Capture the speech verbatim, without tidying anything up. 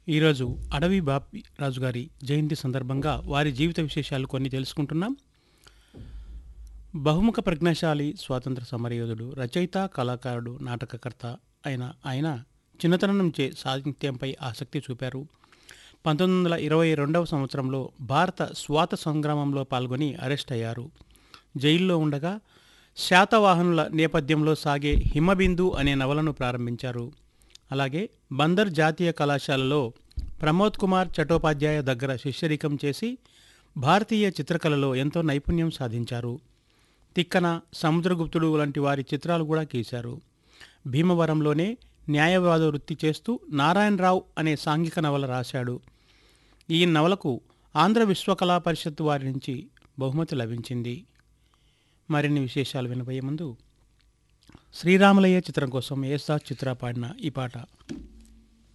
ఈరోజు అడవి బాపి రాజు గారి జయంతి సందర్భంగా వారి జీవిత విశేషాలు కొన్ని తెలుసుకుంటున్నాం. బహుముఖ ప్రజ్ఞాశాలి స్వాతంత్ర సమరయోధుడు, రచయిత, కళాకారుడు, నాటకకర్త అయిన ఆయన చిన్నతనం నుంచే సాహిత్యంపై ఆసక్తి చూపారు. పంతొమ్మిది వందల ఇరవై రెండవ సంవత్సరంలో భారత స్వాత సంగ్రామంలో పాల్గొని అరెస్ట్ అయ్యారు. జైల్లో ఉండగా శాతవాహనుల నేపథ్యంలో సాగే హిమబిందు అనే నవలను ప్రారంభించారు. అలాగే బందర్ జాతీయ కళాశాలలో ప్రమోద్ కుమార్ చటోపాధ్యాయ దగ్గర శిష్యరికం చేసి భారతీయ చిత్రకళలో ఎంతో నైపుణ్యం సాధించారు. తిక్కన, సముద్రగుప్తుడు లాంటి వారి చిత్రాలు కూడా గీశారు. భీమవరంలోనే న్యాయవాద వృత్తి చేస్తూ నారాయణరావు అనే సాంఘిక నవల రాశాడు. ఈ నవలకు ఆంధ్ర విశ్వకళా పరిషత్ వారి నుంచి బహుమతి లభించింది. మరిన్ని విశేషాలు వినబోయే ముందు శ్రీరామలయ్య చిత్రం కోసం యేసుదాస్ చిత్ర పాడిన ఈ పాట.